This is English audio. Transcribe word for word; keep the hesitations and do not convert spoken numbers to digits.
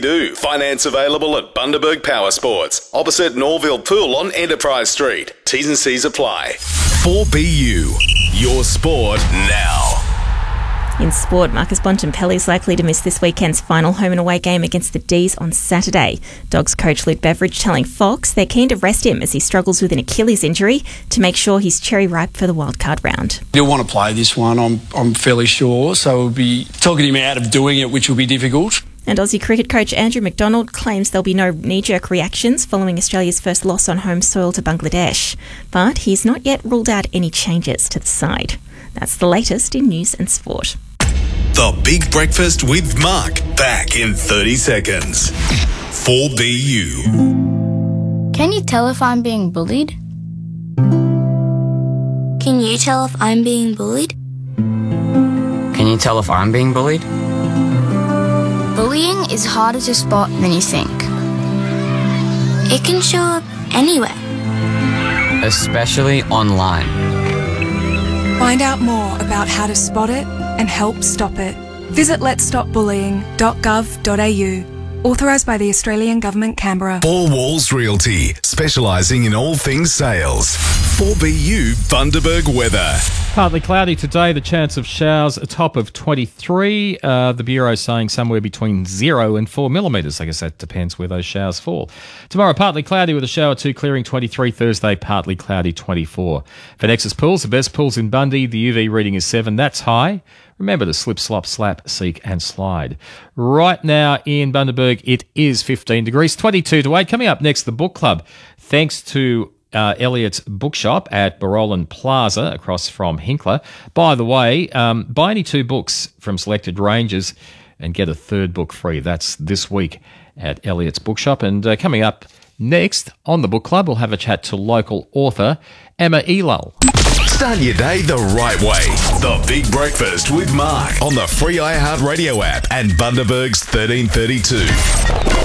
do. Finance available at Bundaberg Power Sports, opposite Norville Pool on Enterprise Street. T's and C's apply. four B U, your sport now. In sport, Marcus Bontempelli is likely to miss this weekend's final home and away game against the D's on Saturday. Dogs coach Luke Beveridge telling Fox they're keen to rest him as he struggles with an Achilles injury to make sure he's cherry ripe for the wildcard round. He'll want to play this one, I'm, I'm fairly sure, so we'll be talking him out of doing it, which will be difficult. And Aussie cricket coach Andrew McDonald claims there'll be no knee-jerk reactions following Australia's first loss on home soil to Bangladesh. But he's not yet ruled out any changes to the side. That's the latest in news and sport. The Big Breakfast with Mark, back in thirty seconds. four B U. Can you tell if I'm being bullied? Can you tell if I'm being bullied? Can you tell if I'm being bullied? Bullying is harder to spot than you think. It can show up anywhere. Especially online. Find out more about how to spot it and help stop it. Visit lets stop bullying dot gov dot a u. Authorised by the Australian Government, Canberra. All Walls Realty, specialising in all things sales. four B U Bundaberg weather. Partly cloudy today, the chance of showers a top of twenty-three. Uh, the Bureau saying somewhere between zero and four millimetres. I guess that depends where those showers fall. Tomorrow, partly cloudy with a shower or two clearing twenty-three. Thursday, partly cloudy twenty-four. For Nexus Pools, the best pools in Bundy, the U V reading is seven. That's high. Remember to slip, slop, slap, seek and slide. Right now in Bundaberg, it is fifteen degrees, twenty-two to eight. Coming up next, the book club. Thanks to uh, Elliott's Bookshop at Barolan Plaza across from Hinkler. By the way, um, buy any two books from selected ranges and get a third book free. That's this week at Elliott's Bookshop. And uh, coming up next on the book club, we'll have a chat to local author Emma Elul. Start your day the right way. The Big Breakfast with Mark on the free iHeartRadio app and Bundaberg's thirteen thirty-two.